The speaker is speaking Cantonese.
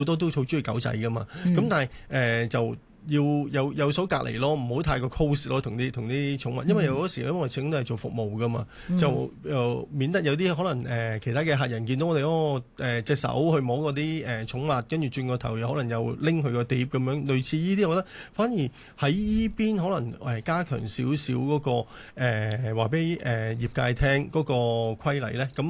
好多都好中意狗仔噶嘛。咁但係就要有所隔離咯，唔好太過 close 咯，同啲寵物，因為有嗰時因為我始終都係做服務噶嘛，就免得有啲可能其他嘅客人見到我哋嗰個隻手去摸嗰啲寵物，跟住轉個頭又可能又拎佢個碟咁樣，類似呢啲，我覺得反而喺依邊可能加強少少嗰個話俾業界聽嗰個規例咧，咁